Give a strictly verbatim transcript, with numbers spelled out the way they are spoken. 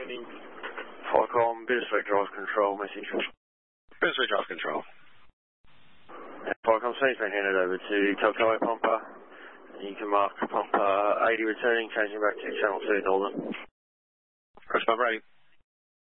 Falcom, Bittersweet Drive Control, message. Bittersweet Drive Control. Falcom, C's been handed over to Calcolo Pumper. You can mark Pumper eighty returning, changing back to Channel two Northern. Press Pumper eighty.